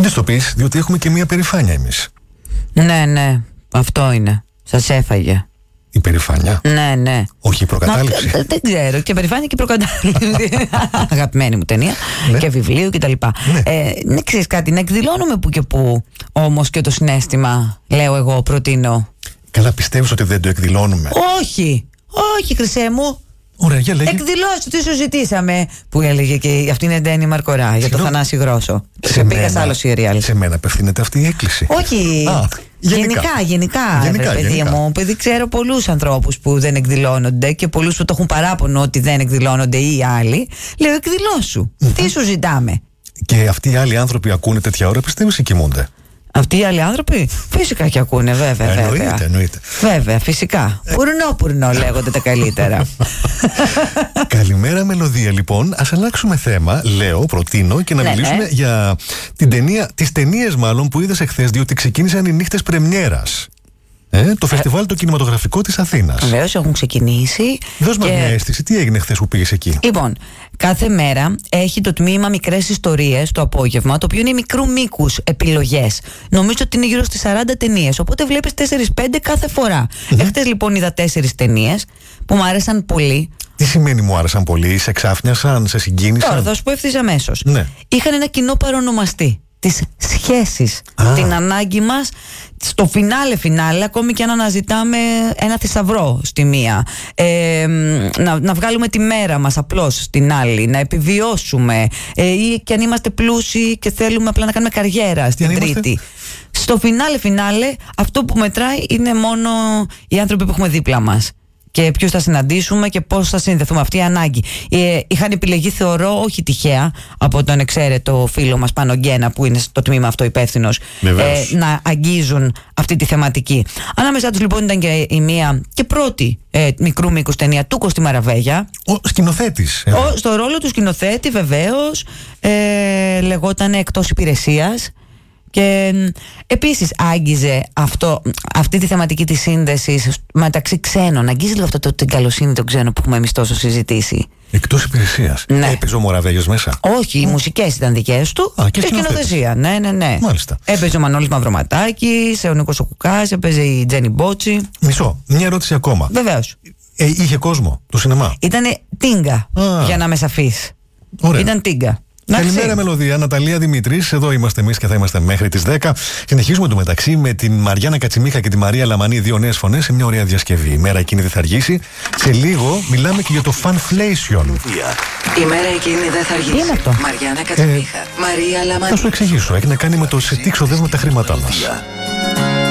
μην το πεις, διότι έχουμε και μια περηφάνεια εμείς. Ναι, αυτό είναι. Σας έφαγε. Η περηφάνεια. Ναι. Όχι η προκατάληψη. Δεν ξέρω. Και περηφάνεια και προκατάληψη. Αγαπημένη μου ταινία. Ναι. Και βιβλίου κτλ. Ναι, ξέρεις κάτι, να εκδηλώνουμε που και που όμως και το συναίσθημα, λέω εγώ, προτείνω. Καλά, πιστεύεις ότι δεν το εκδηλώνουμε? Όχι, Χρυσέ μου. Ωραία, για λέγε. Εκδηλώσει, τι σου ζητήσαμε. Που έλεγε και αυτή είναι Ντένι Μαρκορά για το Θανάση Γρόσο. Σε πήγα σε άλλο serial. Σε μένα απευθύνεται αυτή η έκκληση. Όχι. Γενικά, παιδί μου. Επειδή ξέρω πολλούς ανθρώπους που δεν εκδηλώνονται και πολλούς που το έχουν παράπονο ότι δεν εκδηλώνονται ή οι άλλοι. Λέω, εκδηλώσου. Τι σου ζητάμε. Και αυτοί οι άλλοι άνθρωποι ακούνε τέτοια ώρα, πιστεύεις ή κοιμούνται? Αυτοί οι άλλοι άνθρωποι φυσικά και ακούνε, βέβαια. Εννοείται. Βέβαια, φυσικά. Πουρνό λέγονται τα καλύτερα. Καλημέρα, Μελωδία. Λοιπόν, ας αλλάξουμε θέμα. Προτείνω και να μιλήσουμε για τις ταινίες μάλλον που είδες εχθές, διότι ξεκίνησαν οι νύχτες πρεμιέρας. Το φεστιβάλ το κινηματογραφικό της Αθήνας. Βεβαίως, έχουν ξεκινήσει. Δώσ' μας μια αίσθηση, τι έγινε χθες που πήγες εκεί? Λοιπόν, κάθε μέρα έχει το τμήμα μικρές ιστορίες το απόγευμα, το οποίο είναι μικρού μήκους επιλογές. Νομίζω ότι είναι γύρω στις 40 ταινίες. Οπότε βλέπεις 4-5 κάθε φορά. Εχθές λοιπόν είδα 4 ταινίες που μου άρεσαν πολύ. Τι σημαίνει μου άρεσαν πολύ, σε ξάφνιασαν, σε συγκίνησαν? Τώρα θα σου πω ευθύς αμέσως. Ναι. Είχαν ένα κοινό παρονομαστή. Τις σχέσεις, την ανάγκη μας στο φινάλε, ακόμη και αν αναζητάμε ένα θησαυρό στη μία, να βγάλουμε τη μέρα μας απλώς στην άλλη, να επιβιώσουμε, ή και αν είμαστε πλούσιοι και θέλουμε απλά να κάνουμε καριέρα στην τρίτη. Στο φινάλε αυτό που μετράει είναι μόνο οι άνθρωποι που έχουμε δίπλα μας και ποιους θα συναντήσουμε και πώς θα συνδεθούμε. Αυτή η ανάγκη. Είχαν επιλεγεί, θεωρώ, όχι τυχαία, από τον εξαίρετο φίλο μας Πάνο Γκένα, που είναι στο τμήμα αυτό υπεύθυνος, να αγγίζουν αυτή τη θεματική. Ανάμεσά τους λοιπόν ήταν και η μία και πρώτη μικρού μήκους ταινία του Κωστή Μαραβέγια. Ο σκηνοθέτης. Στο ρόλο του σκηνοθέτη, βεβαίως. Λεγόταν Εκτός Υπηρεσίας. Και επίσης άγγιζε αυτή τη θεματική της σύνδεσης μεταξύ ξένων. Αγγίζει λίγο την καλοσύνη των ξένων που έχουμε εμείς τόσο συζητήσει. Εκτός υπηρεσίας. Ναι. Έπαιζε ο Μοραβέγιος μέσα? Όχι, οι μουσικές ήταν δικές του. Και σκηνοθεσία. Ναι. Μάλιστα. Έπαιζε ο Μανώλης Μαυροματάκης, ο Νίκος ο Κουκάς, έπαιζε η Τζένι Μπότσι. Μισό. Μια ερώτηση ακόμα. Βεβαίως. Είχε κόσμο το σινεμά? Ήτανε τίγκα, για να με σαφείς. Ήταν τίγκα. Καλημέρα, Μελωδία. Ναταλία Δημήτρης. Εδώ είμαστε εμείς και θα είμαστε μέχρι τις 10. Συνεχίζουμε το μεταξύ με την Μαριάννα Κατσιμίχα και τη Μαρία Λαμανή, δύο νέες φωνές σε μια ωραία διασκευή. Η μέρα εκείνη δεν θα αργήσει. Σε λίγο μιλάμε και για το Funflation. Η μέρα εκείνη δεν θα αργήσει. Τι είναι αυτό? Μαριάννα Κατσιμίχα, Μαρία Λαμανή. Θα σου εξηγήσω. Έχει να κάνει με το σε τι ξοδεύουμε τα χρήματά μας.